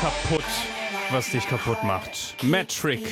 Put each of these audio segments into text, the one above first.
kaputt, was dich kaputt macht. Metric,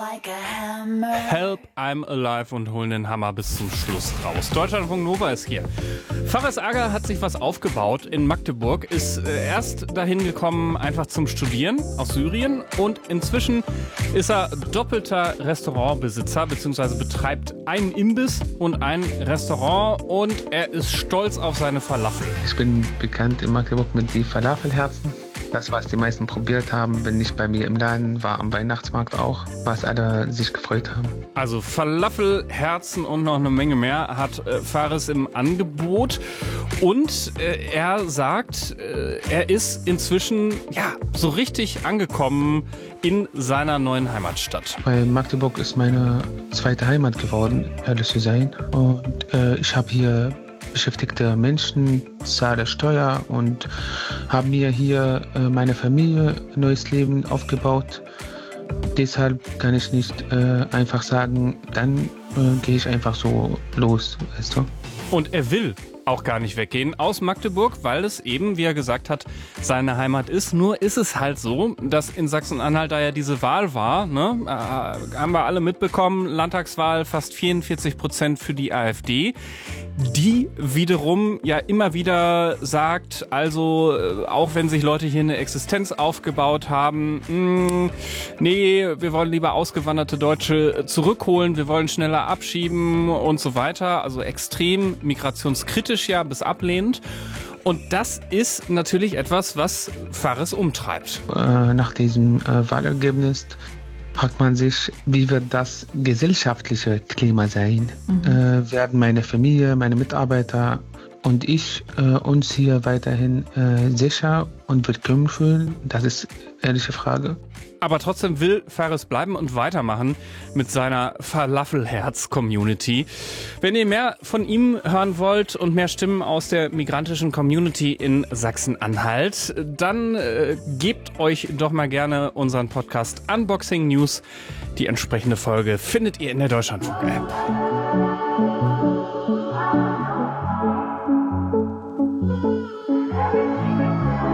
Help, I'm Alive und holen den Hammer bis zum Schluss raus. Deutschlandfunk Nova ist hier. Fares Aga hat sich was aufgebaut in Magdeburg, ist erst dahin gekommen einfach zum Studieren aus Syrien und inzwischen ist er doppelter Restaurantbesitzer bzw. betreibt einen Imbiss und ein Restaurant und er ist stolz auf seine Falafel. Ich bin bekannt in Magdeburg mit den Falafelherzen. Das, was die meisten probiert haben, wenn nicht bei mir im Laden, war am Weihnachtsmarkt auch, was alle sich gefreut haben. Also Falafel, Herzen und noch eine Menge mehr hat Fares im Angebot. Und er sagt, er ist inzwischen so richtig angekommen in seiner neuen Heimatstadt. Weil Magdeburg ist meine zweite Heimat geworden, ehrlich zu sein. Und ich habe hier beschäftigte Menschen, zahle Steuer und habe mir hier meine Familie, neues Leben aufgebaut. Deshalb kann ich nicht einfach sagen, dann gehe ich einfach so los, weißt du. Und er will auch gar nicht weggehen aus Magdeburg, weil es eben, wie er gesagt hat, seine Heimat ist. Nur ist es halt so, dass in Sachsen-Anhalt da ja diese Wahl war, ne? Haben wir alle mitbekommen, Landtagswahl, fast 44% für die AfD. Die wiederum ja immer wieder sagt, also auch wenn sich Leute hier eine Existenz aufgebaut haben, nee, wir wollen lieber ausgewanderte Deutsche zurückholen, wir wollen schneller abschieben und so weiter. Also extrem migrationskritisch bis ablehnend. Und das ist natürlich etwas, was Fares umtreibt. Nach diesem Wahlergebnis fragt man sich, wie wird das gesellschaftliche Klima sein? Werden meine Familie, meine Mitarbeiter und ich uns hier weiterhin sicher und willkommen fühlen? Das ist eine ehrliche Frage. Aber trotzdem will Fares bleiben und weitermachen mit seiner Falafelherz-Community. Wenn ihr mehr von ihm hören wollt und mehr Stimmen aus der migrantischen Community in Sachsen-Anhalt, dann gebt euch doch mal gerne unseren Podcast Unboxing News. Die entsprechende Folge findet ihr in der Deutschlandfunk-App.